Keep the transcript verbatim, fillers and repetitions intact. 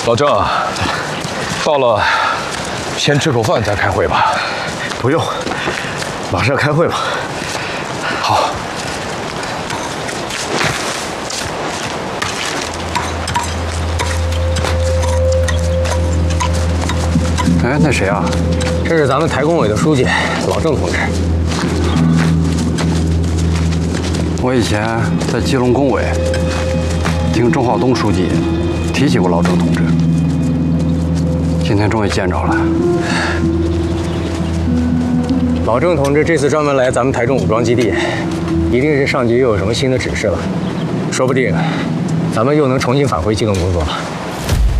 老郑，到了，先吃口饭再开会吧。 不用，马上开会吧。 好。 哎，那谁啊？ 这是咱们台工委的书记老郑同志。 我以前在基隆工委听钟浩东书记提起过老郑同志，今天终于见着了。 老郑同志这次专门来咱们台中武装基地，一定是上级又有什么新的指示了，说不定咱们又能重新返回机动工作了。